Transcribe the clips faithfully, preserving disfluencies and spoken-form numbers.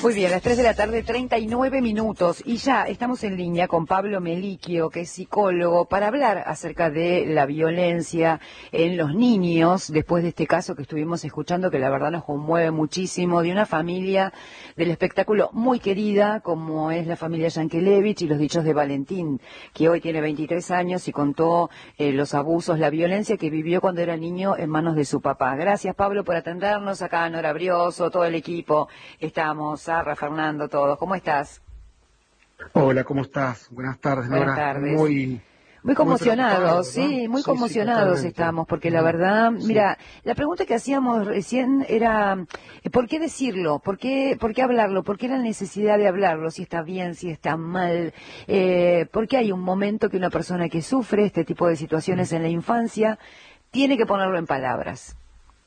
Muy bien, las tres de la tarde, treinta y nueve minutos, y ya estamos en línea con Pablo Meliquio, que es psicólogo, para hablar acerca de la violencia en los niños, después de este caso que estuvimos escuchando, que la verdad nos conmueve muchísimo, de una familia del espectáculo muy querida, como es la familia Yankelevich y los dichos de Valentín, que hoy tiene veintitrés años y contó eh, los abusos, la violencia que vivió cuando era niño en manos de su papá. Gracias, Pablo, por atendernos. Acá Nora Brioso, todo el equipo, estamos, Sarra, Fernando, todos. ¿Cómo estás? Hola, ¿cómo estás? Buenas tardes, Buenas Nora. tardes. Muy, Muy conmocionados, muy sí, muy sí, conmocionados sí, estamos, porque la verdad, sí. mira, la pregunta que hacíamos recién era, ¿por qué decirlo? ¿Por qué, por qué hablarlo? ¿Por qué la necesidad de hablarlo? Si está bien, si está mal, eh, ¿por qué hay un momento que una persona que sufre este tipo de situaciones en la infancia tiene que ponerlo en palabras?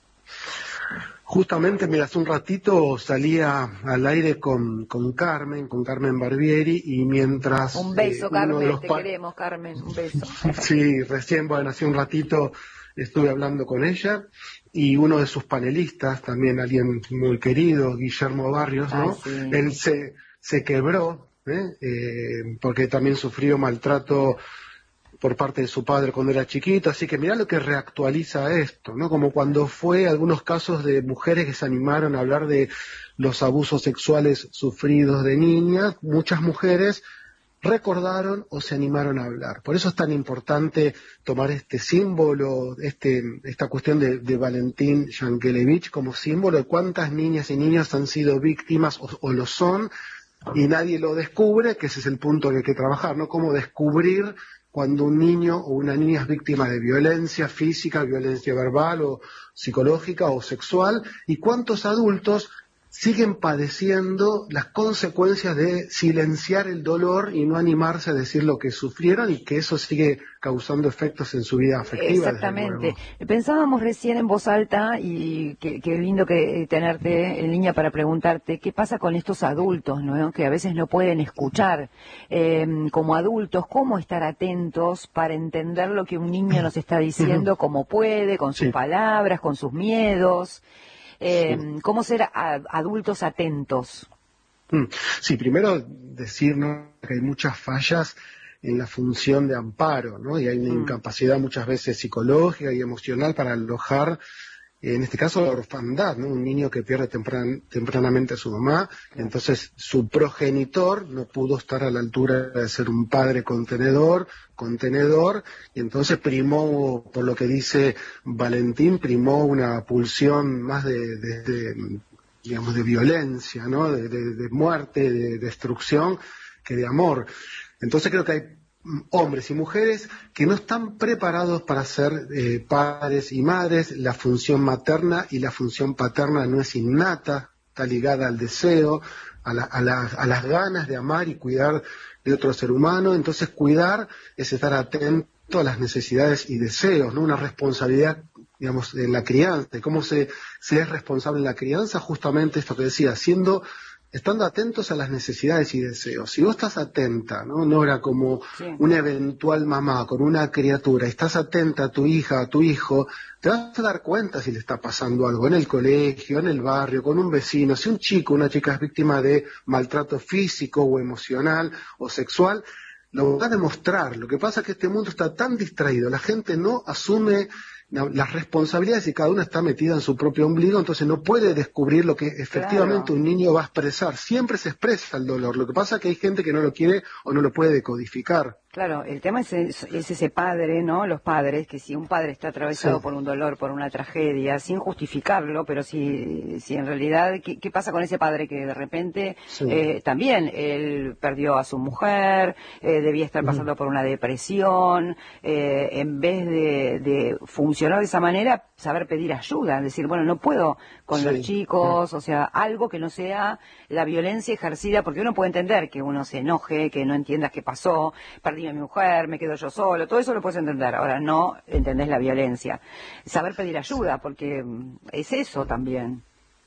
Justamente, mira, hace un ratito salía al aire con, con Carmen, con Carmen Barbieri, y mientras Un eh, beso, uno de Carmen, los te pa- queremos, Carmen, un beso. sí, recién, bueno, hace un ratito estuve hablando con ella, y uno de sus panelistas, también alguien muy querido, Guillermo Barrios, Ay, ¿no? sí. Él se, se quebró, ¿eh? Eh, porque también sufrió maltrato por parte de su padre cuando era chiquito, así que mirá lo que reactualiza esto, ¿no? Como cuando fue algunos casos de mujeres que se animaron a hablar de los abusos sexuales sufridos de niñas, muchas mujeres recordaron o se animaron a hablar. Por eso es tan importante tomar este símbolo, este, esta cuestión de, de Valentín Yankelevich como símbolo de cuántas niñas y niños han sido víctimas o, o lo son, y nadie lo descubre, que ese es el punto que hay que trabajar, ¿no? Cómo descubrir cuando un niño o una niña es víctima de violencia física, violencia verbal o psicológica o sexual, y cuántos adultos siguen padeciendo las consecuencias de silenciar el dolor y no animarse a decir lo que sufrieron, y que eso sigue causando efectos en su vida afectiva, desde Exactamente. luego. Pensábamos recién en voz alta, y qué qué lindo que tenerte en línea para preguntarte qué pasa con estos adultos, ¿no? Que a veces no pueden escuchar. Eh, como adultos, ¿cómo estar atentos para entender lo que un niño nos está diciendo, como puede, con sus Sí, palabras, con sus miedos? Eh, sí. ¿Cómo ser a- adultos atentos? Mm. Sí, primero decirnos que hay muchas fallas en la función de amparo, ¿no? Y hay una Mm, incapacidad muchas veces psicológica y emocional para alojar, en este caso, la orfandad, ¿no? Un niño que pierde tempran- tempranamente a su mamá, claro. entonces su progenitor no pudo estar a la altura de ser un padre contenedor, contenedor, y entonces primó, por lo que dice Valentín, primó una pulsión más de, de- de, digamos, de violencia, ¿no? De, de- de muerte, de destrucción, que de amor. Entonces creo que hay mm, hombres y mujeres que no están preparados para ser eh, padres y madres. La función materna y la función paterna no es innata, está ligada al deseo, a, la- a la- a las ganas de amar y cuidar de otro ser humano. Entonces cuidar es estar atento a las necesidades y deseos, ¿no? Una responsabilidad, digamos, en la crianza, de cómo se, se es responsable en la crianza, justamente esto que decía, siendo, estando atentos a las necesidades y deseos. Si vos estás atenta, ¿no? No era como Sí. una eventual mamá con una criatura, estás atenta a tu hija, a tu hijo, te vas a dar cuenta si le está pasando algo en el colegio, en el barrio, con un vecino. Si un chico, una chica es víctima de maltrato físico o emocional o sexual, lo va a demostrar. Lo que pasa es que este mundo está tan distraído, la gente no asume la- las responsabilidades, y cada una está metida en su propio ombligo, entonces no puede descubrir lo que efectivamente Claro. un niño va a expresar. Siempre se expresa el dolor. Lo que pasa es que hay gente que no lo quiere o no lo puede decodificar. Claro, el tema es, es, es ese padre, ¿no? Los padres, que si un padre está Sí. atravesado por un dolor, por una tragedia, sin justificarlo, pero si, si en realidad, ¿qué, qué pasa con ese padre que de repente Sí. eh, también él perdió a su mujer, eh, debía estar Ujú. pasando por una depresión, eh, en vez de, de funcionar de esa manera, saber pedir ayuda, decir, bueno, no puedo con los Sí. chicos, o sea, algo que no sea la violencia ejercida, porque uno puede entender que uno se enoje, que no entiendas qué pasó, perdí a mi mujer, me quedo yo solo, todo eso lo puedes entender. Ahora no entendés la violencia. Saber pedir ayuda, porque mm, es eso también.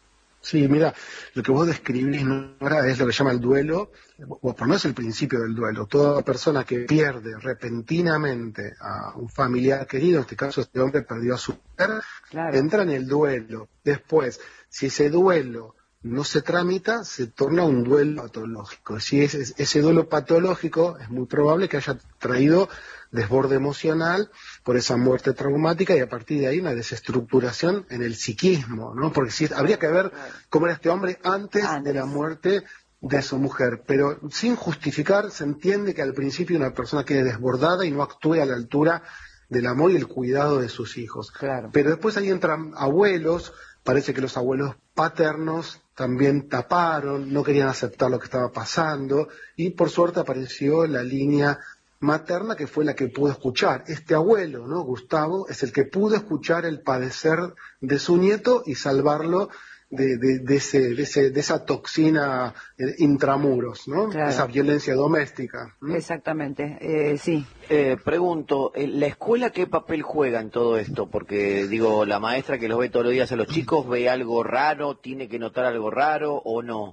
Sí, mira, lo que vos describís, Nora, es lo que llama el duelo, o por no es el principio del duelo. Toda persona que pierde repentinamente a un familiar querido, en este caso este hombre perdió a su mujer, Claro. entra en el duelo. Después, si ese duelo no se tramita, se torna un duelo patológico. Si es, es, ese duelo patológico es muy probable que haya traído desborde emocional por esa muerte traumática y a partir de ahí una desestructuración en el psiquismo, ¿no? Porque si, habría que ver cómo era este hombre antes, antes de la muerte de su mujer, pero sin justificar se entiende que al principio una persona quede desbordada y no actúe a la altura del amor y el cuidado de sus hijos. Claro. Pero después ahí entran abuelos, parece que los abuelos paternos también taparon, no querían aceptar lo que estaba pasando y por suerte apareció la línea materna que fue la que pudo escuchar. Este abuelo, ¿no? Gustavo, es el que pudo escuchar el padecer de su nieto y salvarlo de, de, de, ese, de, ese, de esa toxina eh, intramuros, ¿no? Claro. Esa violencia doméstica. ¿Mm? Exactamente, eh, sí. Eh, pregunto, ¿la escuela qué papel juega en todo esto? Porque, digo, la maestra que los ve todos los días a los chicos, ¿ve algo raro, tiene que notar algo raro o no?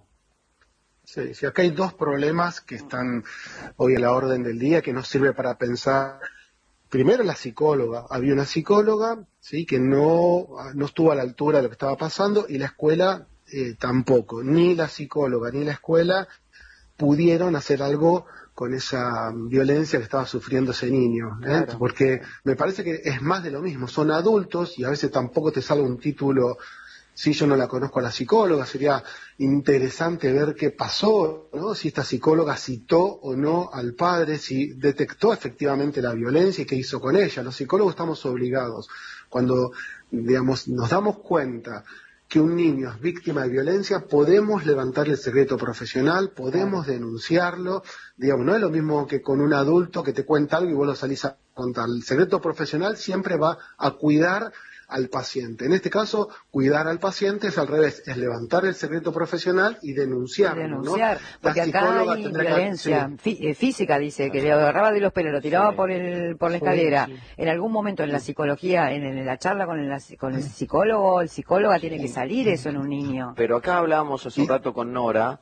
Sí, sí, acá hay dos problemas que están hoy a la orden del día, que nos sirve para pensar. Primero, la psicóloga. Había una psicóloga, sí, que no, no estuvo a la altura de lo que estaba pasando y la escuela eh, tampoco. Ni la psicóloga ni la escuela pudieron hacer algo con esa violencia que estaba sufriendo ese niño, ¿eh? Claro. Porque me parece que es más de lo mismo. Son adultos y a veces tampoco te sale un título. Si yo no la conozco a la psicóloga, sería interesante ver qué pasó, ¿no? Si esta psicóloga citó o no al padre, si detectó efectivamente la violencia y qué hizo con ella. Los psicólogos estamos obligados, cuando, digamos, nos damos cuenta que un niño es víctima de violencia, podemos levantar el secreto profesional, podemos denunciarlo, digamos, no es lo mismo que con un adulto que te cuenta algo y vos lo salís a contar. El secreto profesional siempre va a cuidar al paciente. En este caso, cuidar al paciente es al revés, es levantar el secreto profesional y denunciarlo, denunciar, ¿no? porque acá hay violencia que, sí. física, dice, que le agarraba de los pelos, lo tiraba sí. por el por la escalera. Sí, sí. En algún momento en la psicología, en, en la charla con el, con el psicólogo, el psicóloga tiene que salir eso en un niño. Pero acá hablábamos hace un rato con Nora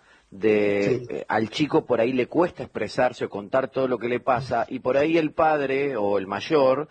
de sí. eh, al chico por ahí le cuesta expresarse o contar todo lo que le pasa y por ahí el padre o el mayor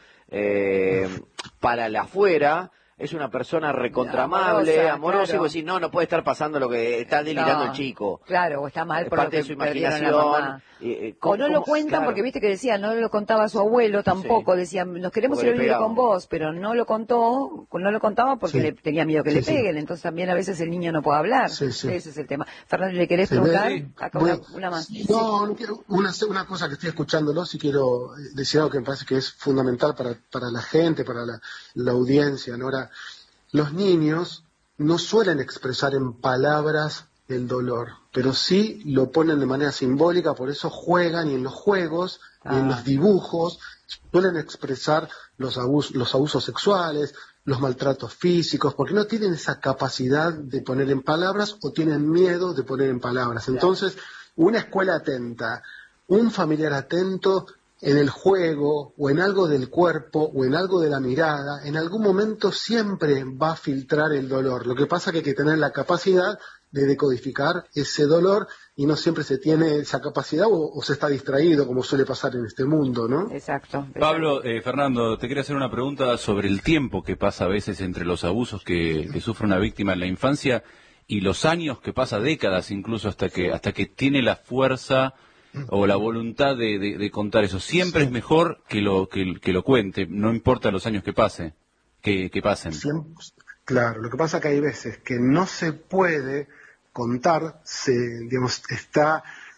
eh, para la afuera es una persona recontramable, amorosa, amorosa claro. Y vos decís, no, no puede estar pasando lo que está delirando no, el chico. Claro, o está mal por parte lo que de su imaginación. Eh, o no lo cuentan claro. porque viste que decía, no lo contaba su abuelo tampoco, sí. decía, nos queremos ir a vivir con vos, pero no lo contó, no lo contaba porque sí. le tenía miedo que sí, le peguen, sí. entonces también a veces el niño no puede hablar. Sí, sí. Ese es el tema. Fernando, ¿le querés sí, preguntar? Sí. Acá una, una más. No, no quiero, una, una cosa que estoy escuchándolo, si quiero decir algo que me parece que es fundamental para, para la gente, para la, la audiencia, ¿no? Ahora, los niños no suelen expresar en palabras el dolor, pero sí lo ponen de manera simbólica, por eso juegan y en los juegos, ah. y en los dibujos, suelen expresar los abusos, los abusos sexuales, los maltratos físicos, porque no tienen esa capacidad de poner en palabras o tienen miedo de poner en palabras. Entonces, una escuela atenta, un familiar atento, en el juego o en algo del cuerpo o en algo de la mirada, en algún momento siempre va a filtrar el dolor. Lo que pasa es que hay que tener la capacidad de decodificar ese dolor y no siempre se tiene esa capacidad o, o se está distraído, como suele pasar en este mundo, ¿no? Exacto. exacto. Pablo, eh, Fernando, te quería hacer una pregunta sobre el tiempo que pasa a veces entre los abusos que, que sufre una víctima en la infancia y los años que pasa, décadas incluso, hasta que, hasta que tiene la fuerza o la voluntad de, de, de contar eso. Siempre sí. es mejor que lo que, que lo cuente, no importa los años que pase, que, que pasen. Siempre, claro, lo que pasa que hay veces que no se puede contar, se, digamos, está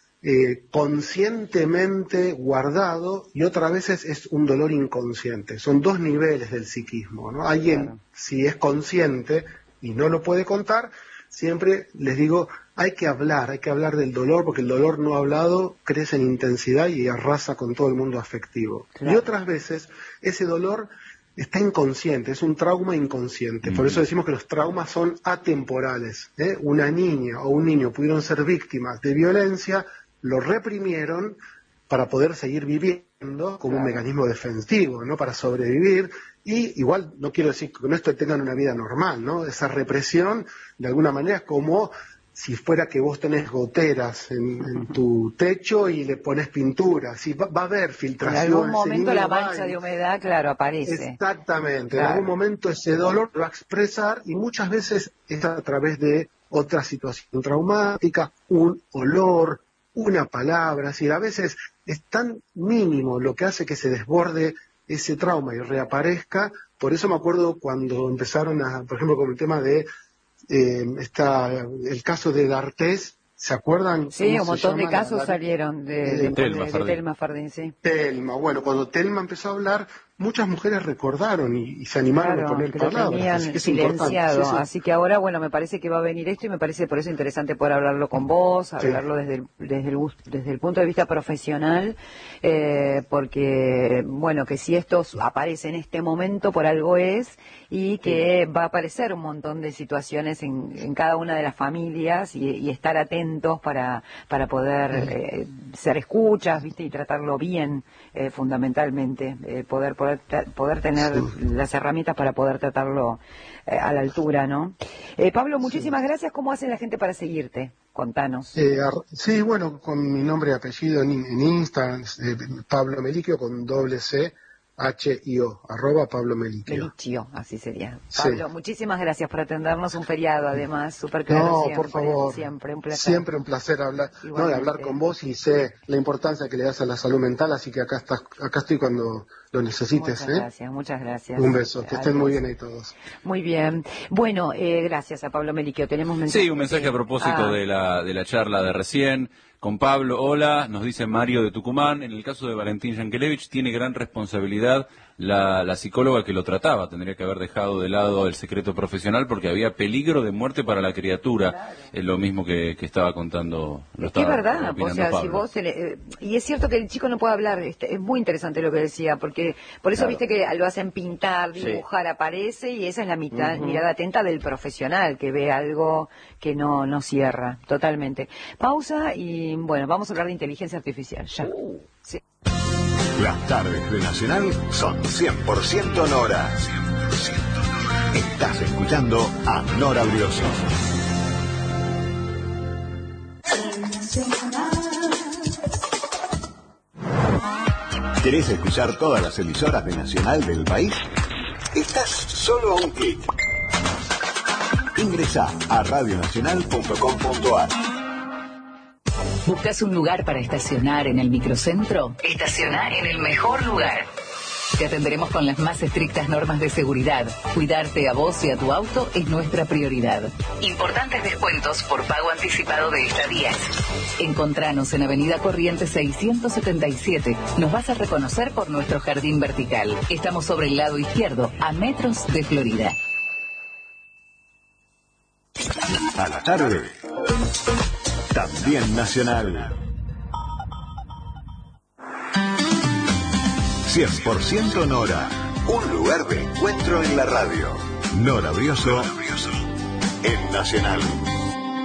eh, conscientemente guardado y otras veces es un dolor inconsciente. Son dos niveles del psiquismo, ¿no? Alguien, claro. si es consciente y no lo puede contar, siempre les digo, hay que hablar, hay que hablar del dolor, porque el dolor no hablado crece en intensidad y arrasa con todo el mundo afectivo. Claro. Y otras veces ese dolor está inconsciente, es un trauma inconsciente. Mm. Por eso decimos que los traumas son atemporales, ¿eh? Una niña o un niño pudieron ser víctimas de violencia, lo reprimieron para poder seguir viviendo como claro. un mecanismo defensivo, ¿no? Para sobrevivir. Y igual, no quiero decir que con esto tengan una vida normal, ¿no? Esa represión, de alguna manera, es como si fuera que vos tenés goteras en, en tu techo y le pones pintura. Si va, va a haber filtración. En algún momento la mancha de humedad, claro, aparece. Exactamente. Claro. En algún momento ese dolor lo va a expresar y muchas veces es a través de otra situación traumática, un olor, una palabra. Es decir, a veces es tan mínimo lo que hace que se desborde ese trauma y reaparezca. Por eso me acuerdo cuando empezaron, a, por ejemplo, con el tema de eh, esta, el caso de D'Artés, ¿se acuerdan? Sí, un montón de casos la, salieron de, de, de, Telma, de, de Telma Fardín, sí. Telma, bueno, cuando Telma empezó a hablar, muchas mujeres recordaron y, y se animaron claro, a poner que palabras. Lo tenían así que es silenciado, sí, sí. Así que ahora, bueno, me parece que va a venir esto y me parece por eso interesante poder hablarlo con vos, hablarlo sí. desde, el, desde, el, desde el punto de vista profesional, eh, porque, bueno, que si esto aparece en este momento por algo es, y que sí. va a aparecer un montón de situaciones en, en cada una de las familias y, y estar atentos para, para poder sí. eh, ser escuchas, ¿viste? Y tratarlo bien, eh, fundamentalmente, eh, poder Poder, poder tener sí. las herramientas para poder tratarlo eh, a la altura, ¿no? Eh, Pablo, muchísimas sí. gracias. ¿Cómo hace la gente para seguirte? Contanos. Eh, sí, bueno, con mi nombre y apellido en, en Instagram, eh, Pablo Meliquio, con doble C, H I O, arroba Pablo Meliquio. Meliquio, así sería. Pablo, sí. muchísimas gracias por atendernos, un feriado además, súper claro no, siempre. por favor. Siempre, un placer. Siempre un placer hablar, no, de hablar con vos y sé la importancia que le das a la salud mental, así que acá estás, acá estoy cuando lo necesites. Muchas ¿eh? gracias, muchas gracias. Un beso, que estén muy bien ahí todos. Muy bien. Bueno, eh, gracias a Pablo Meliquio. Tenemos mensaje. Sí, un mensaje a propósito ah. de la de la charla de recién. Con Pablo, hola, nos dice Mario de Tucumán, en el caso de Valentín Yankelevich tiene gran responsabilidad la, la psicóloga que lo trataba, tendría que haber dejado de lado el secreto profesional porque había peligro de muerte para la criatura, claro. Es lo mismo que, que estaba contando. Lo estaba es verdad, o sea, Pablo. Si vos, eh, y es cierto que el chico no puede hablar, es, es muy interesante lo que decía, porque por eso claro. viste que lo hacen pintar, dibujar, sí. aparece, y esa es la mitad, uh-huh. mirada atenta del profesional, que ve algo que no, no cierra, totalmente. Pausa y bueno, vamos a hablar de inteligencia artificial, ya. Uh. Sí. Las tardes de Nacional son cien por ciento Nora. cien por ciento Nora. Estás escuchando a Nora Brioso. ¿Querés escuchar todas las emisoras de Nacional del país? Estás solo a un clic. Ingresá a radio nacional punto com punto a r. ¿Buscas un lugar para estacionar en el microcentro? Estacionar en el mejor lugar. Te atenderemos con las más estrictas normas de seguridad. Cuidarte a vos y a tu auto es nuestra prioridad. Importantes descuentos por pago anticipado de estadías. Encontranos en Avenida Corrientes seiscientos setenta y siete. Nos vas a reconocer por nuestro jardín vertical. Estamos sobre el lado izquierdo, a metros de Florida. A la tarde. También Nacional. cien por ciento Nora. Un lugar de encuentro en la radio. Nora Brioso. En Nacional.